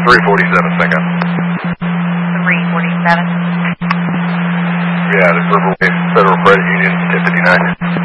347 second. 347. Yeah, the Riverway Federal Credit Union, 1059.